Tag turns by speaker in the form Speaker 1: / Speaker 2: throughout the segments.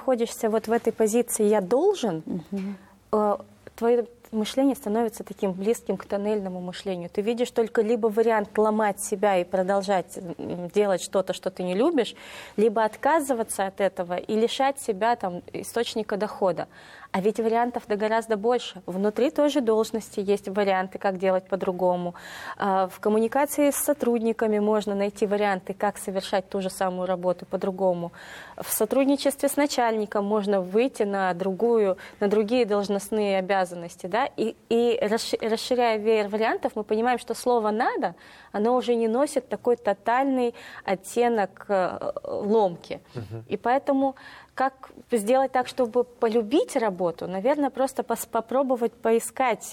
Speaker 1: находишься вот в этой позиции «я должен», твое мышление становится таким близким к тоннельному мышлению. Ты видишь только либо вариант ломать себя и продолжать делать что-то, что ты не любишь, либо отказываться от этого и лишать себя там источника дохода. А ведь вариантов-то гораздо больше. Внутри той же должности есть варианты, как делать по-другому. В коммуникации с сотрудниками можно найти варианты, как совершать ту же самую работу по-другому. В сотрудничестве с начальником можно выйти на другие должностные обязанности. Да? И расширяя веер вариантов, мы понимаем, что слово «надо», оно уже не носит такой тотальный оттенок ломки. И поэтому как сделать так, чтобы полюбить работу? Наверное, просто попробовать поискать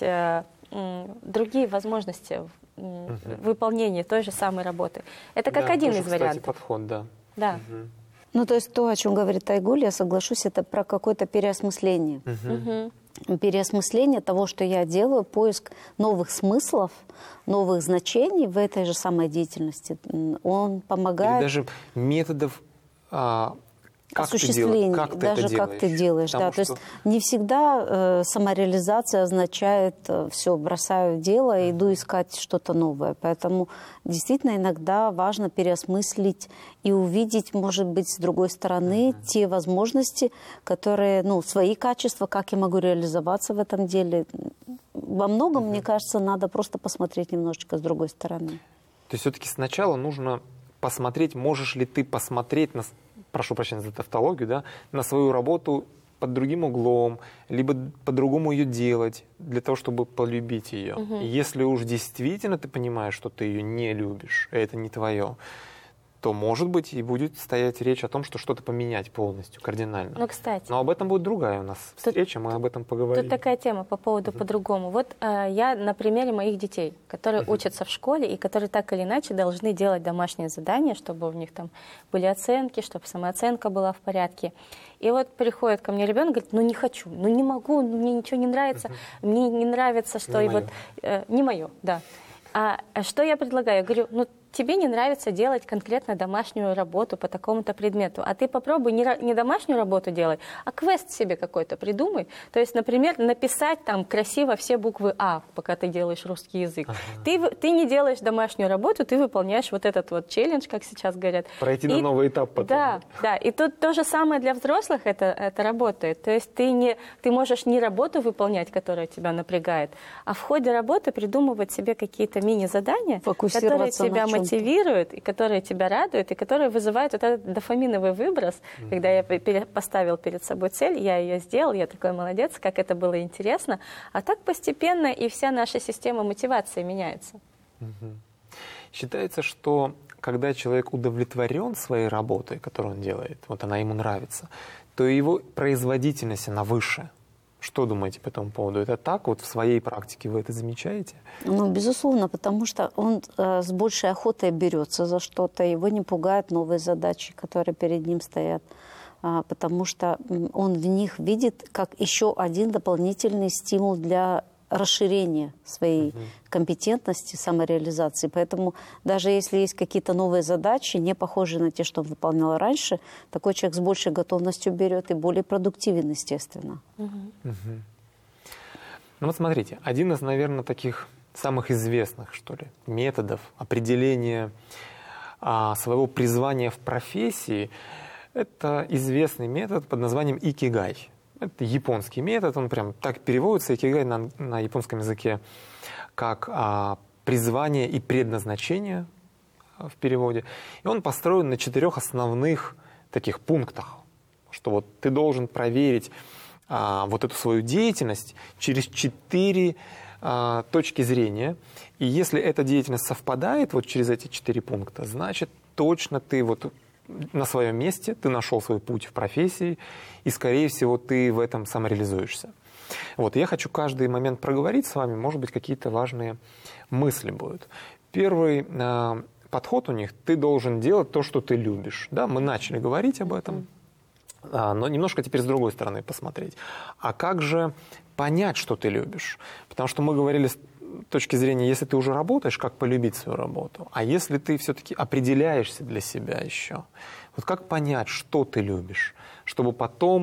Speaker 1: другие возможности выполнения той же самой работы. Это как один из вариантов.
Speaker 2: Подход, да.
Speaker 1: Да.
Speaker 3: Ну, то есть то, о чем говорит Айгуль, я соглашусь, это про какое-то переосмысление. Переосмысление того, что я делаю, поиск новых смыслов, новых значений в этой же самой деятельности. Он помогает...
Speaker 2: Или даже методов...
Speaker 3: осуществление, даже как ты делаешь. Да. То есть не всегда самореализация означает все, бросаю дело и иду искать что-то новое. Поэтому действительно иногда важно переосмыслить и увидеть, может быть, с другой стороны те возможности, которые, свои качества, как я могу реализоваться в этом деле. Во многом, мне кажется, надо просто посмотреть немножечко с другой стороны.
Speaker 2: То есть все-таки сначала нужно посмотреть, можешь ли ты посмотреть на... прошу прощения за тавтологию, да, на свою работу под другим углом, либо по-другому ее делать, для того, чтобы полюбить ее. Если уж действительно ты понимаешь, что ты ее не любишь, и это не твое, то, может быть, и будет стоять речь о том, что что-то поменять полностью, кардинально.
Speaker 1: Ну, кстати.
Speaker 2: Но об этом будет другая у нас встреча, мы об этом поговорим.
Speaker 1: Тут такая тема по поводу по-другому. Вот я на примере моих детей, которые учатся в школе и которые так или иначе должны делать домашние задания, чтобы у них там были оценки, чтобы самооценка была в порядке. И вот приходит ко мне ребенок, говорит, не хочу, не могу, мне ничего не нравится, мне не нравится, что
Speaker 2: не
Speaker 1: и
Speaker 2: мое.
Speaker 1: вот... не мое, да. А что я предлагаю? Я говорю, тебе не нравится делать конкретно домашнюю работу по такому-то предмету, а ты попробуй не домашнюю работу делать, а квест себе какой-то придумай. То есть, например, написать там красиво все буквы «А», пока ты делаешь русский язык. Ты не делаешь домашнюю работу, ты выполняешь вот этот вот челлендж, как сейчас говорят.
Speaker 2: Пройти на новый этап потом.
Speaker 1: Да. И тут то же самое для взрослых это работает. То есть ты можешь не работу выполнять, которая тебя напрягает, а в ходе работы придумывать себе какие-то мини-задания, которые тебя мотивируют, и которые тебя радуют, и которые вызывают вот этот дофаминовый выброс. Когда я поставил перед собой цель, я ее сделал, я такой молодец, как это было интересно. А так постепенно и вся наша система мотивации меняется.
Speaker 2: Считается, что когда человек удовлетворен своей работой, которую он делает, вот она ему нравится, то его производительность, она выше. Что думаете по этому поводу? Это так? Вот в своей практике вы это замечаете?
Speaker 3: Безусловно, потому что он с большей охотой берется за что-то, его не пугают новые задачи, которые перед ним стоят, потому что он в них видит как еще один дополнительный стимул для расширения своей компетентности, самореализации. Поэтому даже если есть какие-то новые задачи, не похожие на те, что он выполнял раньше, такой человек с большей готовностью берет и более продуктивен, естественно.
Speaker 2: Ну вот смотрите, один из, наверное, таких самых известных, что ли, методов определения своего призвания в профессии, это известный метод под названием икигай. Это японский метод, он прям так переводится, икигай на японском языке, как призвание и предназначение в переводе. И он построен на 4 основных таких пунктах, что вот ты должен проверить вот эту свою деятельность через 4 точки зрения. И если эта деятельность совпадает вот через эти 4 пункта, значит точно ты вот на своем месте, ты нашел свой путь в профессии, и, скорее всего, ты в этом самореализуешься. Вот, я хочу каждый момент проговорить с вами, может быть, какие-то важные мысли будут. Первый подход у них – ты должен делать то, что ты любишь. Да, мы начали говорить об этом, но немножко теперь с другой стороны посмотреть. А как же понять, что ты любишь? Потому что мы говорили с точки зрения, если ты уже работаешь, как полюбить свою работу, а если ты все-таки определяешься для себя еще, вот как понять, что ты любишь, чтобы потом